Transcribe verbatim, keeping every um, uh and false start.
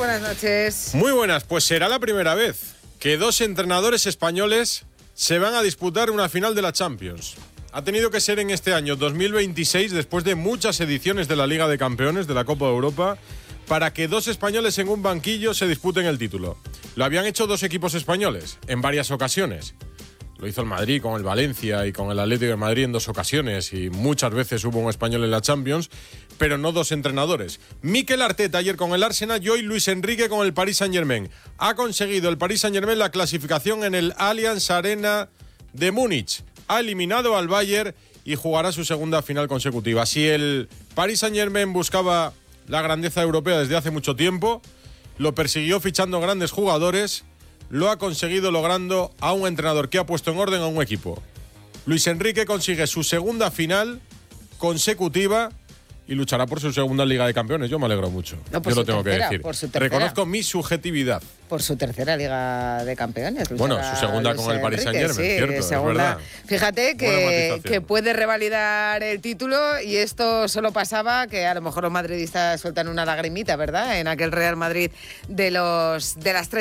buenas noches. Muy buenas, pues será la primera vez que dos entrenadores españoles se van a disputar una final de la Champions. Ha tenido que ser en este año dos mil veintiséis, después de muchas ediciones de la Liga de Campeones, de la Copa de Europa, para que dos españoles en un banquillo se disputen el título. Lo habían hecho dos equipos españoles en varias ocasiones. Lo hizo el Madrid con el Valencia y con el Atlético de Madrid en dos ocasiones, y muchas veces hubo un español en la Champions, pero no dos entrenadores. Mikel Arteta ayer con el Arsenal y hoy Luis Enrique con el Paris Saint-Germain. Ha conseguido el Paris Saint-Germain la clasificación en el Allianz Arena de Múnich. Ha eliminado al Bayern y jugará su segunda final consecutiva. Si el Paris Saint-Germain buscaba la grandeza europea desde hace mucho tiempo, lo persiguió fichando grandes jugadores, lo ha conseguido logrando a un entrenador que ha puesto en orden a un equipo. Luis Enrique consigue su segunda final consecutiva y luchará por su segunda Liga de Campeones. Yo me alegro mucho. No, Yo lo tengo tercera, que decir. Por su tercera. Reconozco mi subjetividad. Por su tercera Liga de Campeones. Bueno, su segunda Luis con el Paris Saint-Germain, sí, ¿cierto? Segunda. Es verdad. Fíjate que, que puede revalidar el título, y esto solo pasaba que a lo mejor los madridistas sueltan una lagrimita, ¿verdad? En aquel Real Madrid de los de las tres